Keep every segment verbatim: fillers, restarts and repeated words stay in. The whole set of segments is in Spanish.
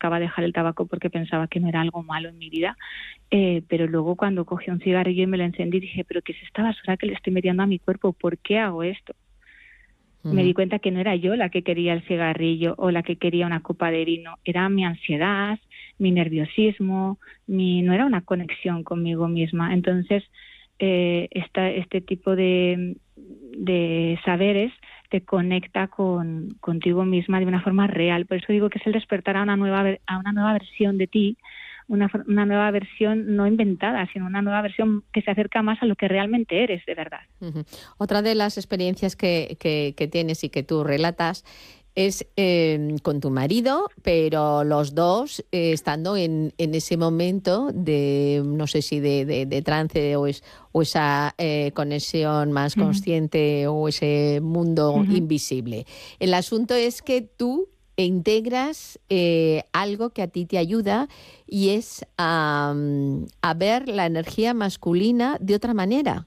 buscaba dejar el tabaco porque pensaba que no era algo malo en mi vida, eh, pero luego cuando cogí un cigarrillo y me lo encendí dije, pero ¿qué es esta basura que le estoy metiendo a mi cuerpo? ¿Por qué hago esto? Uh-huh. Me di cuenta que no era yo la que quería el cigarrillo o la que quería una copa de vino, era mi ansiedad, mi nerviosismo, mi, no era una conexión conmigo misma. Entonces, eh, esta, este tipo de, de saberes te conecta con contigo misma de una forma real. Por eso digo que es el despertar a una nueva, a una nueva versión de ti, una, una nueva versión no inventada, sino una nueva versión que se acerca más a lo que realmente eres de verdad. Uh-huh. Otra de las experiencias que, que, que tienes y que tú relatas es eh, con tu marido, pero los dos eh, estando en, en ese momento de, no sé si de, de, de trance o, es, o esa eh, conexión más consciente uh-huh. o ese mundo uh-huh. invisible. El asunto es que tú integras eh, algo que a ti te ayuda y es a, a ver la energía masculina de otra manera.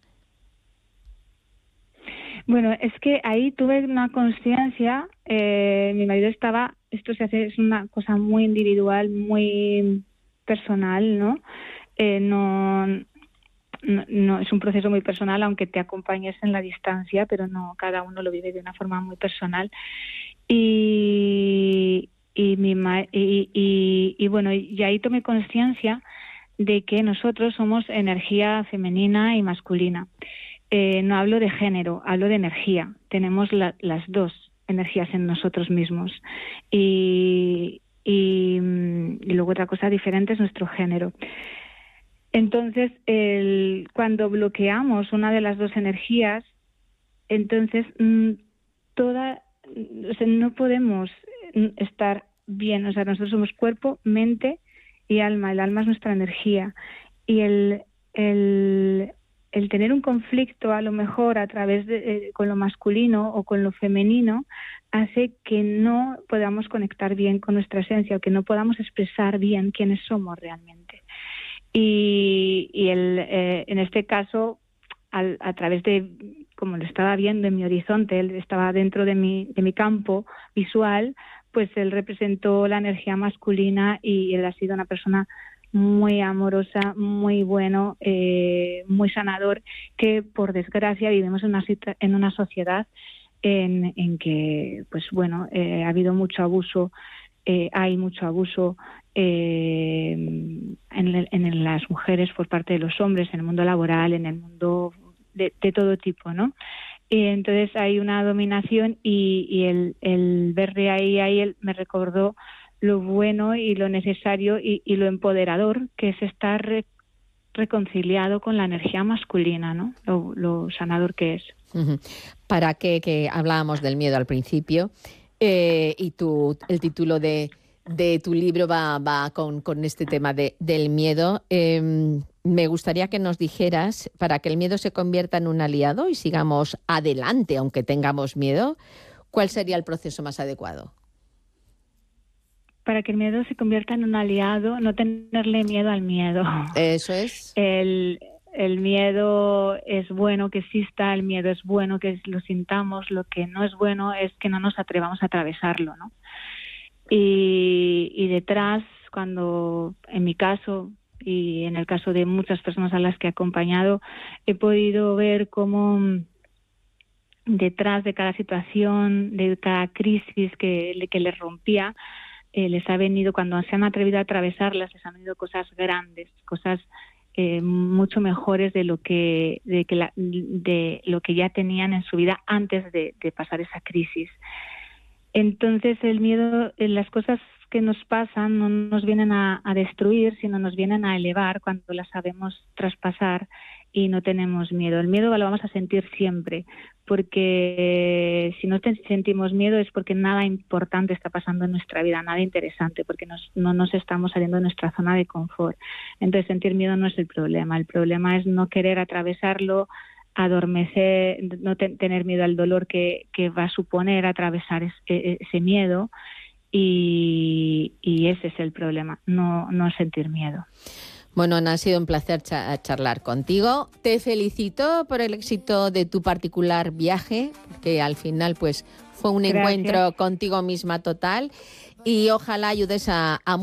Bueno, es que ahí tuve una conciencia, eh, mi marido estaba, esto se hace, es una cosa muy individual, muy personal, ¿no? Eh, no, no, no, es un proceso muy personal, aunque te acompañes en la distancia, pero no, cada uno lo vive de una forma muy personal. Y, y, mi, y, y, y bueno, y ahí tomé conciencia de que nosotros somos energía femenina y masculina. Eh, no hablo de género, hablo de energía. Tenemos la, las dos energías en nosotros mismos. Y, y, y luego otra cosa diferente es nuestro género. Entonces, el, cuando bloqueamos una de las dos energías, entonces mmm, toda, o sea, no podemos estar bien. O sea, nosotros somos cuerpo, mente y alma. El alma es nuestra energía. Y el... el el tener un conflicto a lo mejor a través de eh, con lo masculino o con lo femenino hace que no podamos conectar bien con nuestra esencia o que no podamos expresar bien quiénes somos realmente. Y, y el, eh, en este caso, al, a través de, como lo estaba viendo en mi horizonte, él estaba dentro de mi, de mi campo visual, pues él representó la energía masculina y él ha sido una persona muy amorosa, muy bueno, eh, muy sanador, que por desgracia vivimos en una, en una sociedad en, en que, pues bueno, eh, ha habido mucho abuso, eh, hay mucho abuso eh, en, en las mujeres por parte de los hombres, en el mundo laboral, en el mundo de, de todo tipo, ¿no? Y entonces hay una dominación y, y el, el verle ahí, ahí él me recordó lo bueno y lo necesario y, y lo empoderador que es estar re, reconciliado con la energía masculina, ¿no? Lo, lo sanador que es. Uh-huh. Para que, que hablábamos del miedo al principio eh, y tu, el título de, de tu libro va, va con, con este tema de, del miedo. Eh, me gustaría que nos dijeras, para que el miedo se convierta en un aliado y sigamos adelante aunque tengamos miedo, ¿cuál sería el proceso más adecuado? Para que el miedo se convierta en un aliado, no tenerle miedo al miedo. Eso es. El, el miedo es bueno que exista, el miedo es bueno que lo sintamos, lo que no es bueno es que no nos atrevamos a atravesarlo, ¿no? Y, y detrás, cuando, en mi caso, y en el caso de muchas personas a las que he acompañado, he podido ver cómo detrás de cada situación, de cada crisis que, que les rompía, Eh, les ha venido, cuando se han atrevido a atravesarlas, les han venido cosas grandes, cosas eh, mucho mejores de lo que de, que la, de lo que ya tenían en su vida antes de, de pasar esa crisis. Entonces el miedo, las cosas que nos pasan no nos vienen a, a destruir, sino nos vienen a elevar cuando las sabemos traspasar y no tenemos miedo. El miedo lo vamos a sentir siempre, porque si no sentimos miedo es porque nada importante está pasando en nuestra vida, nada interesante, porque nos, no nos estamos saliendo de nuestra zona de confort. Entonces sentir miedo no es el problema, el problema es no querer atravesarlo, adormecer, no te, tener miedo al dolor que, que va a suponer atravesar ese, ese miedo. Y, y ese es el problema, no, no sentir miedo. Bueno, Ana, ha sido un placer cha- charlar contigo. Te felicito por el éxito de tu particular viaje, que al final pues fue un Gracias. encuentro contigo misma total, y ojalá ayudes a, a